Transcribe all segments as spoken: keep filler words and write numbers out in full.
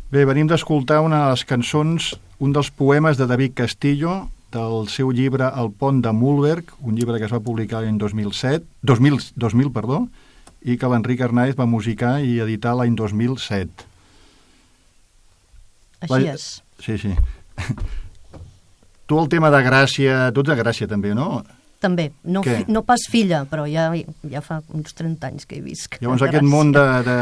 Bé, venim d'escoltar una de les cançons, un dels poemes de David Castillo, del seu llibre El pont de Mühlberg, un llibre que es va publicar l'any dos mil set, dos mil, dos mil, perdó, i que l'Enric Arnaiz va musicar i editar l'any dos mil set. Així és. Sí, sí. Tu el tema de Gràcia, tu ets de Gràcia també, no? També, no, fi, no pas filla, però ja, ja fa uns trenta anys que hi visc. Llavors aquest món de... de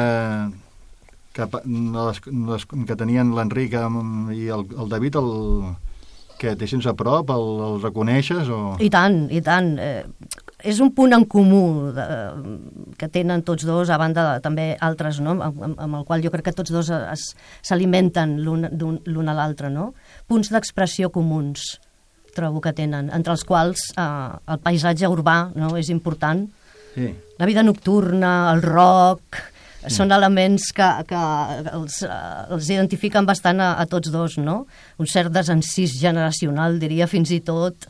que, les, les, que tenien l'Enric i el, el David, el, que té sense a prop, el, el reconeixes? O... I tant, i tant. Eh, és un punt en comú de, que tenen tots dos, a banda de, també altres, no? amb, amb el qual jo crec que tots dos s'alimenten l'un a l'altre, no? Punts d'expressió comuns, trobo que tenen, entre els quals eh, el paisatge urbà, no? És important. Sí. La vida nocturna, el rock... Sí. Són elements que, que els, els identifiquen bastant a, a tots dos, no? Un cert desencís generacional, diria, fins i tot.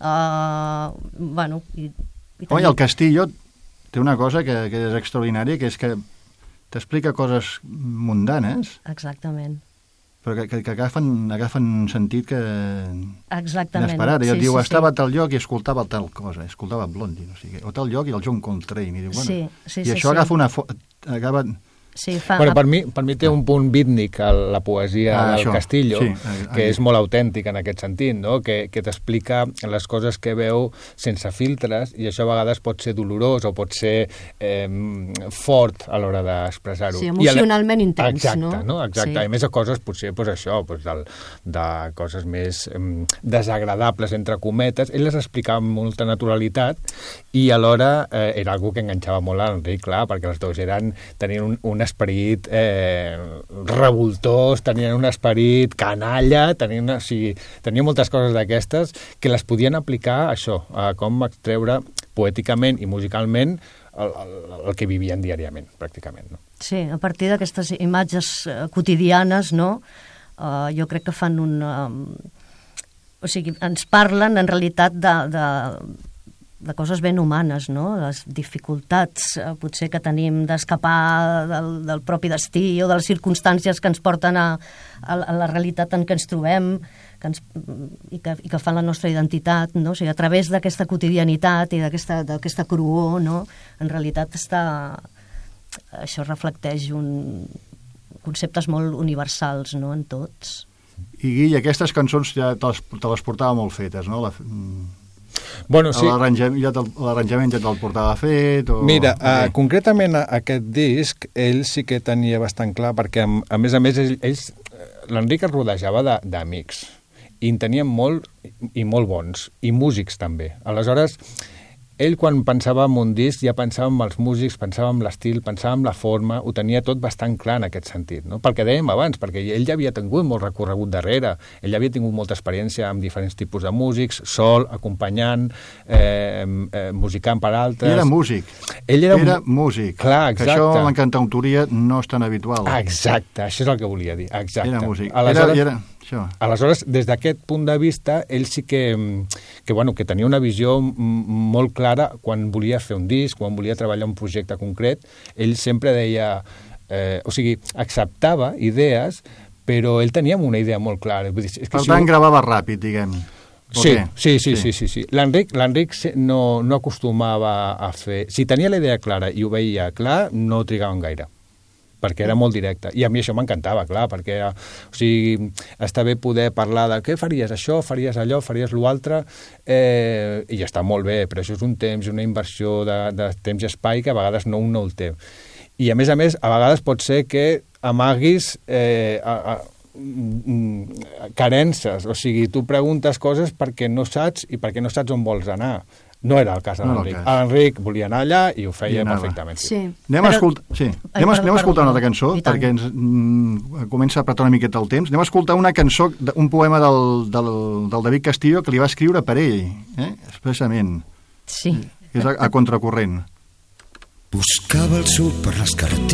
Uh, bueno, i, i oh, i el Castillo té una cosa que, que és extraordinària, que és que t'explica coses mundanes. Exactament. Però que, que, que agafen, agafen un sentit que... Exactament. Inesperat. I et sí, diu, sí, estava sí. a tal lloc i escoltava tal cosa, escoltava Blondie, no sé què, o tal lloc i el John Coltrane. I, diu, bueno, sí, sí, i sí, això sí. agafa una... Fo acaba... Sí, fa... bueno, per, mi, per mi té un punt bítnic a la poesia ah, del això. Castillo, sí, que és molt autèntic en aquest sentit, no? que, que t'explica les coses que veu sense filtres, i això a vegades pot ser dolorós o pot ser eh, fort a l'hora d'expressar-ho. Sí, emocionalment I intens, exacte, no? no? Exacte, sí. I més a coses, potser, pues això, pues del, de coses més eh, desagradables, entre cometes. Ell les explicava amb molta naturalitat i alhora eh, era algo que enganxava molt a l'Enric, clar, perquè els dos eren, tenien un, un esperit eh, revoltós, tenien un esperit canalla, tenien, o sigui, tenien moltes coses d'aquestes que les podien aplicar a això, a com extreure poèticament i musicalment el, el, el que vivien diàriament, pràcticament. No? Sí, a partir d'aquestes imatges uh, quotidianes, no? Uh, jo crec que fan un... Um, o sigui, ens parlen en realitat de... de de coses ben humanes, no? Les dificultats, eh, potser que tenim d'escapar del, del propi destí o de les circumstàncies que ens porten a, a, a la realitat en què ens trobem que ens, i, que, i que fan la nostra identitat, no? O sigui, a través d'aquesta quotidianitat i d'aquesta d'aquesta cruor, no? En realitat està... això reflecteix un, conceptes molt universals, no? En tots. I Guille, aquestes cançons ja te les, te les portava molt fetes, no? La... Bueno, sí. L'arranjament ja te'l ja portava fet? O... Mira, okay. uh, concretament aquest disc, ell sí que tenia bastant clar, perquè a, a més a més ells, ells l'Enric es rodejava d'amics, i en tenien molt i molt bons, i músics també. Aleshores, ell quan pensava en un disc ja pensava en els músics, pensava en l'estil, pensava en la forma, ho tenia tot bastant clar en aquest sentit, no? Perquè dèiem abans, perquè ell ja havia tingut molt recorregut darrere, ell havia tingut molta experiència amb diferents tipus de músics, sol, acompanyant, eh, eh, musicant per altres... Ell era músic. Ell era, era músic. Clar, exacte. Que això en la cantautoria no és tan habitual. Exacte, això és el que volia dir, exacte. Era músic. Aleshores, era, era... Això. Aleshores, des d'aquest punt de vista, ell sí que, que, bueno, que tenia una visió molt clara quan volia fer un disc, quan volia treballar un projecte concret. Ell sempre deia... Eh, o sigui, acceptava idees, però ell tenia una idea molt clara. Vull dir, és que per si tant, ho... gravava ràpid, diguem. Sí, sí, sí, sí, sí, sí. L'Enric, l'Enric no, no acostumava a fer... Si tenia la idea clara i ho veia clar, no trigaven gaire, perquè era molt directe. I a mi això m'encantava, clar, perquè era, o sigui, està bé poder parlar de què faries això, faries allò, faries l'altre, eh, i ja està molt bé, però això és un temps, una inversió de, de temps i espai que a vegades no un no el té. I a més a més, a vegades pot ser que amaguis eh, a, a, carences, o sigui, tu preguntes coses perquè no saps i perquè no saps on vols anar. No era el cas de l'Enric. No L'Enric volia anar allà i ho feia perfectament. Sí. Anem, però... a, escoltar, sí. anem, a, anem a escoltar una altra cançó, perquè ens mm, comença a apretar una miqueta el temps. Anem a escoltar una cançó, un poema del, del, del David Castillo que li va escriure per ell, eh? expressament. Sí. És a, a contracorrent. Buscava el sud per les carreteres